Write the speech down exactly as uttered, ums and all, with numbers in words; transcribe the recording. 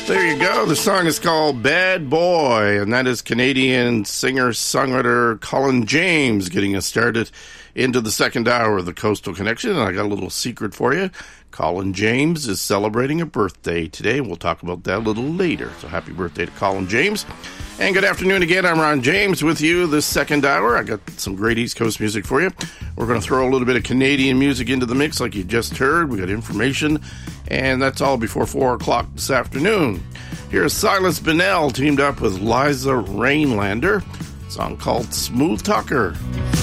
There you go. The song is called Bad Boy, and that is Canadian singer-songwriter Colin James getting us started into the second hour of the Coastal Connection. And I got a little secret for you. Colin James is celebrating a birthday today. We'll talk about that a little later. So happy birthday to Colin James. And good afternoon again. I'm Ron James with you this second hour. I got some great East Coast music for you. We're going to throw a little bit of Canadian music into the mix like you just heard. We got information, and that's all before four o'clock this afternoon. Here's Silas Bennell teamed up with Liza Rainlander. A song called Smooth Talker.